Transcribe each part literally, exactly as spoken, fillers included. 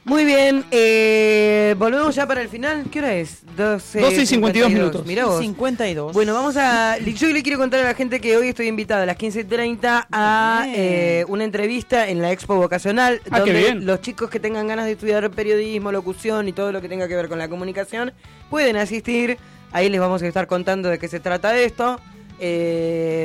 Muy bien, eh, volvemos ya para el final. ¿Qué hora es? doce, doce y cincuenta y dos minutos. Mirá vos. cincuenta y dos. Bueno, vamos a... Yo le quiero contar a la gente que hoy estoy invitada a las quince y treinta a eh, una entrevista en la Expo Vocacional, ah, donde los chicos que tengan ganas de estudiar periodismo, locución y todo lo que tenga que ver con la comunicación pueden asistir. Ahí les vamos a estar contando de qué se trata esto. Eh...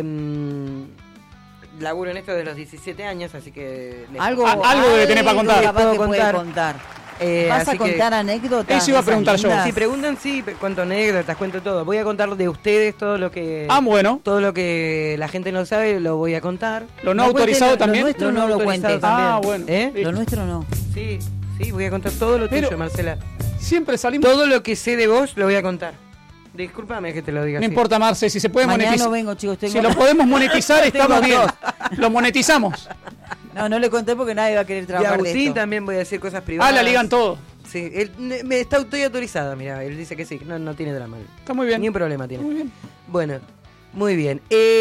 Laburo en esto de los diecisiete años, así que... Les... Algo, ah, algo debe tener para contar. Capaz que contar. puede contar. Eh, ¿Vas a contar que... anécdotas? Eso iba a preguntar yo. Si preguntan, sí, cuento anécdotas, cuento todo. Voy a contar de ustedes todo lo que... Ah, bueno. Todo lo que la gente no sabe, lo voy a contar. ¿Lo no, no autorizado cuente, también? Lo nuestro no, no lo cuentes. Ah, bueno. ¿Eh? Lo nuestro no. Sí, sí, voy a contar todo lo Pero tuyo, Marcela. Siempre salimos... Todo lo que sé de vos, lo voy a contar. Discúlpame que te lo diga No así. importa, Marce, si se puede Mañana monetizar. no vengo, chicos. Tengo... Si lo podemos monetizar, estamos bien. Lo monetizamos. No, no le conté porque nadie va a querer Y trabajar de Agustín esto. también voy a decir cosas privadas. Ah, la ligan todo. Sí, él me está estoy autorizado, mira, él dice que sí, no, no tiene drama. Está muy bien. Ni un problema tiene. Muy bien. Bueno, muy bien.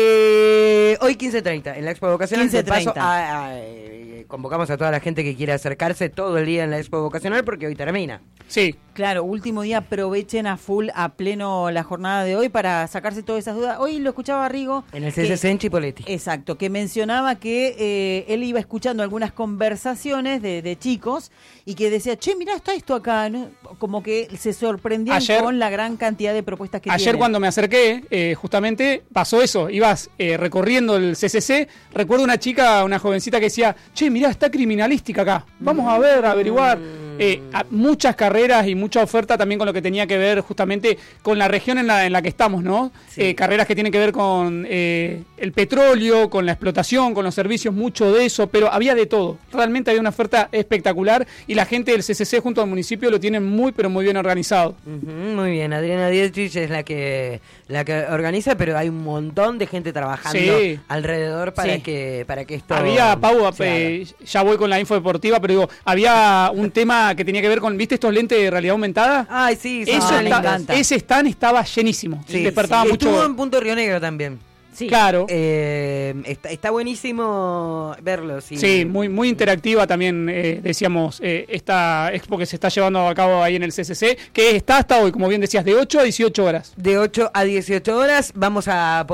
Eh, hoy quince treinta en la Expo Vocacional. quince De paso, treinta. a- a- eh, convocamos a toda la gente que quiera acercarse todo el día en la Expo Vocacional porque hoy termina. Sí. Claro, último día, aprovechen a full, a pleno la jornada de hoy para sacarse todas esas dudas. Hoy lo escuchaba Rigo. En el C C C que, en Chipoleti. Exacto, que mencionaba que eh, él iba escuchando algunas conversaciones de, de chicos y que decía, che, mirá, está esto acá, ¿no? Como que se sorprendían Ayer- con la gran cantidad de propuestas que Ayer tienen. cuando me acerqué, eh, justamente pasó eso. Ibas eh, recorriendo el C C C. Recuerdo una chica, una jovencita que decía, che, mirá, está criminalística acá. Vamos a ver, a averiguar. Eh, a- muchas carreras y mucha oferta también con lo que tenía que ver justamente con la región en la, en la que estamos, ¿no? Sí. Eh, carreras que tienen que ver con eh, el petróleo, con la explotación, con los servicios, mucho de eso, pero había de todo. Realmente había una oferta espectacular y la gente del C C C junto al municipio lo tienen muy, pero muy bien organizado. Ujú, muy bien, Adriana Dietrich es la que la que organiza, pero hay un montón de gente trabajando Sí. alrededor para Sí. que para que esto Había, Pau, se eh, ya voy con la info deportiva, pero digo, había un tema que tenía que ver con, ¿viste estos lentes de realidad aumentada? haga. Ay, sí, son Eso muy me está- lindos. encanta. ese stand estaba llenísimo. Sí, Despertaba sí. mucho. Estuvo en Punto Río Negro también. Sí. Claro. Eh, está, está buenísimo verlo. Sí, Sí, muy muy interactiva también, eh, decíamos, eh, esta expo que se está llevando a cabo ahí en el C C C, que está hasta hoy, como bien decías, de ocho a dieciocho horas. De ocho a dieciocho horas vamos a